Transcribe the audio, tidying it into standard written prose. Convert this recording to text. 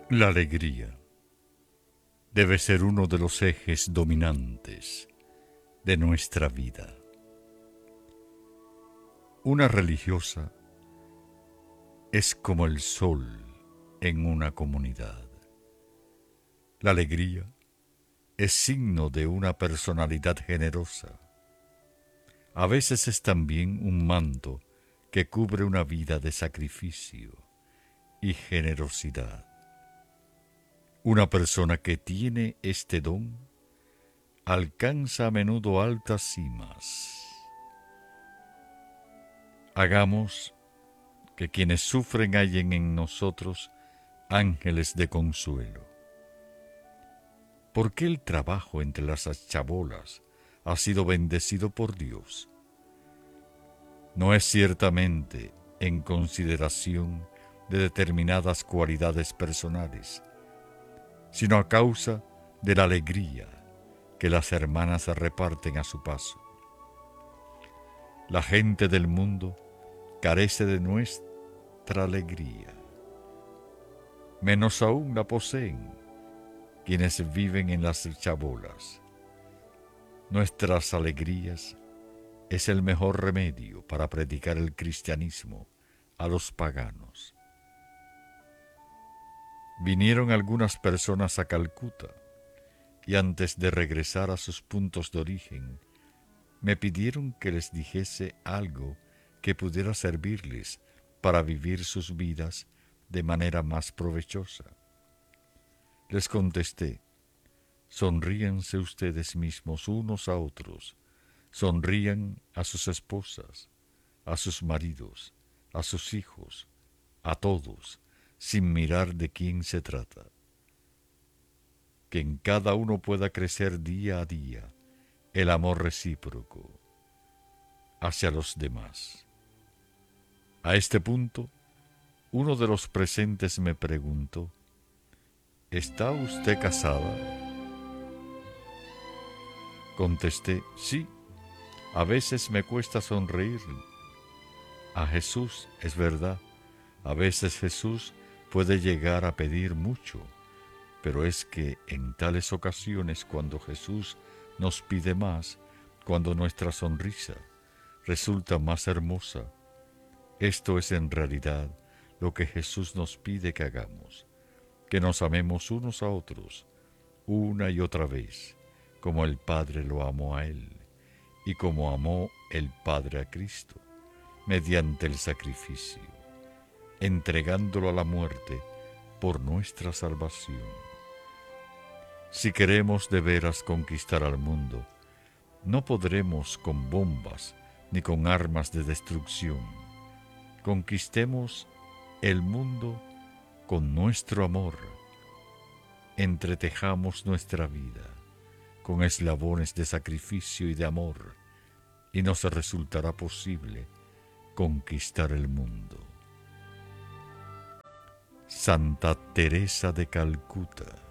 La alegría debe ser uno de los ejes dominantes de nuestra vida. Una religiosa es como el sol en una comunidad. La alegría es signo de una personalidad generosa. A veces es también un manto que cubre una vida de sacrificio y generosidad. Una persona que tiene este don alcanza a menudo altas cimas. Hagamos que quienes sufren hallen en nosotros ángeles de consuelo. ¿Por qué el trabajo entre las chabolas ha sido bendecido por Dios? No es ciertamente en consideración de determinadas cualidades personales, sino a causa de la alegría que las hermanas reparten a su paso. La gente del mundo carece de nuestra alegría. Menos aún la poseen quienes viven en las chabolas. Nuestras alegrías es el mejor remedio para predicar el cristianismo a los paganos. Vinieron algunas personas a Calcuta y antes de regresar a sus puntos de origen, me pidieron que les dijese algo que pudiera servirles para vivir sus vidas de manera más provechosa. Les contesté: sonríanse ustedes mismos unos a otros, sonrían a sus esposas, a sus maridos, a sus hijos, a todos, sin mirar de quién se trata. Que en cada uno pueda crecer día a día el amor recíproco hacia los demás. A este punto, uno de los presentes me preguntó: ¿está usted casada? Contesté: sí, a veces me cuesta sonreír. A Jesús, es verdad, a veces Jesús puede llegar a pedir mucho, pero es que en tales ocasiones cuando Jesús nos pide más, cuando nuestra sonrisa resulta más hermosa, esto es en realidad lo que Jesús nos pide que hagamos, que nos amemos unos a otros, una y otra vez, como el Padre lo amó a Él, y como amó el Padre a Cristo, mediante el sacrificio, entregándolo a la muerte por nuestra salvación. Si queremos de veras conquistar al mundo, no podremos con bombas ni con armas de destrucción. Conquistemos el mundo con nuestro amor. Entretejamos nuestra vida con eslabones de sacrificio y de amor, y nos resultará posible conquistar el mundo. Santa Teresa de Calcuta.